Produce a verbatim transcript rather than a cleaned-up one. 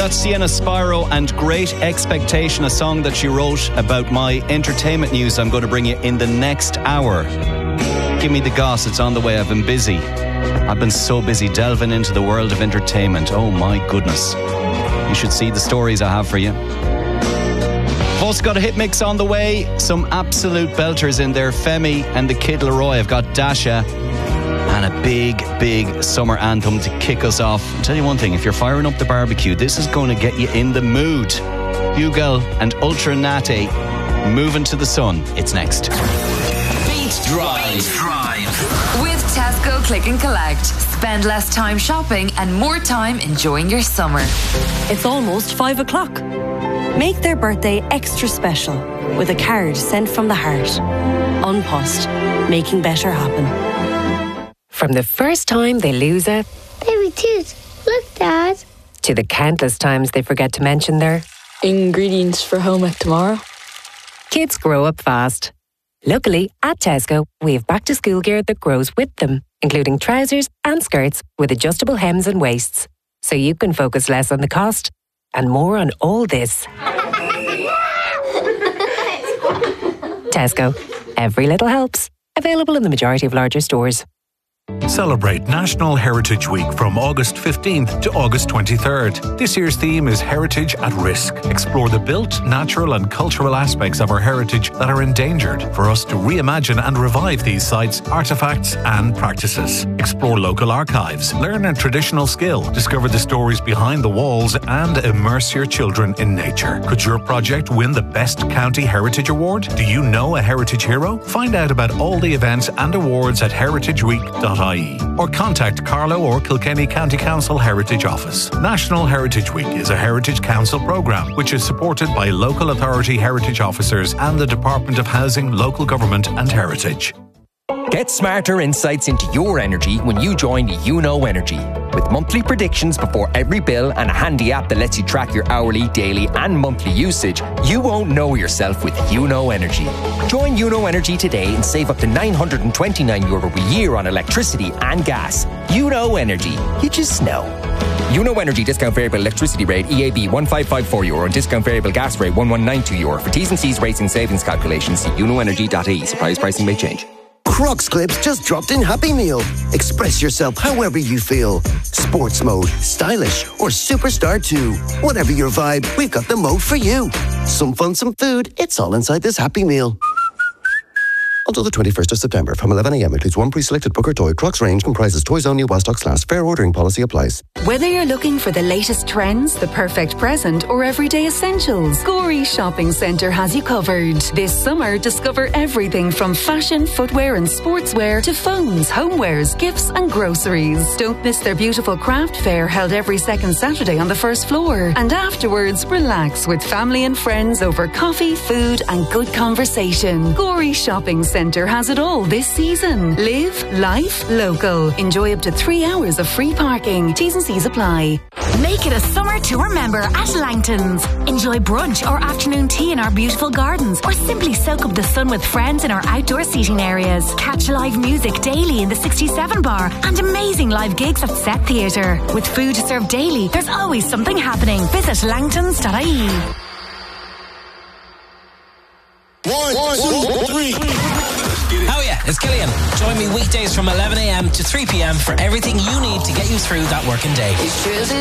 that's Sienna Spyro and Great Expectation, a song that she wrote about my entertainment news I'm going to bring you in the next hour. Give me the goss, it's on the way. I've been busy. I've been so busy delving into the world of entertainment. Oh my goodness. You should see the stories I have for you. I've also got a hit mix on the way. Some absolute belters in there. Femi and the Kid Laroi. I've got Dasha. And a big, big summer anthem to kick us off. I'll tell you one thing, if you're firing up the barbecue, this is going to get you in the mood. Hugo and Ultra Nate, Moving to the Sun. It's next. Beat Drive. Beat Drive. With Tesco Click and Collect. Spend less time shopping and more time enjoying your summer. It's almost five o'clock. Make their birthday extra special with a card sent from the heart. Unpost, making better happen. From the first time they lose a baby tooth, look, Dad, to the countless times they forget to mention their ingredients for home ec tomorrow. Kids grow up fast. Luckily, at Tesco, we have back to school gear that grows with them, including trousers and skirts with adjustable hems and waists, so you can focus less on the cost and more on all this. Tesco. Every little helps. Available in the majority of larger stores. Celebrate National Heritage Week from August fifteenth to August twenty-third. This year's theme is Heritage at Risk. Explore the built, natural and cultural aspects of our heritage that are endangered for us to reimagine and revive these sites, artefacts and practices. Explore local archives, learn a traditional skill, discover the stories behind the walls and immerse your children in nature. Could your project win the Best County Heritage Award? Do you know a heritage hero? Find out about all the events and awards at heritage week dot I E or contact Carlow or Kilkenny County Council Heritage Office. National Heritage Week is a Heritage Council programme which is supported by local authority heritage officers and the Department of Housing, Local Government and Heritage. Get smarter insights into your energy when you join You Know Energy. With monthly predictions before every bill and a handy app that lets you track your hourly, daily and monthly usage, you won't know yourself with You Know Energy. Join You Know Energy today and save up to nine hundred twenty-nine euro a year on electricity and gas. You Know Energy. You just know. You Know Energy discount variable electricity rate E A B one five five four euro and discount variable gas rate one one nine two euro. For T's and C's rates and savings calculations, see you know energy dot I E. Surprise pricing may change. Crocs clips just dropped in Happy Meal. Express yourself however you feel. Sports mode, stylish, or superstar too. Whatever your vibe, we've got the mode for you. Some fun, some food, it's all inside this Happy Meal. Until the twenty-first of September, from eleven a.m. includes one pre-selected book or toy. Crocs range comprises toys only while stocks last. Fair ordering policy applies. Whether you're looking for the latest trends, the perfect present, or everyday essentials, Gorey Shopping Centre has you covered. This summer, discover everything from fashion, footwear and sportswear to phones, homewares, gifts and groceries. Don't miss their beautiful craft fair held every second Saturday on the first floor. And afterwards, relax with family and friends over coffee, food and good conversation. Gorey Shopping Centre Centre has it all this season. Live life local. Enjoy up to three hours of free parking. T's and C's apply. Make it a summer to remember at Langton's. Enjoy brunch or afternoon tea in our beautiful gardens, or simply soak up the sun with friends in our outdoor seating areas. Catch live music daily in the sixty-seven bar and amazing live gigs at Set Theatre. With food served daily, there's always something happening. Visit langtons dot I E. One, one, two, three. Oh yeah, it's Killian. Join me weekdays from eleven a.m. to three p.m. for everything you need to get you through that working day.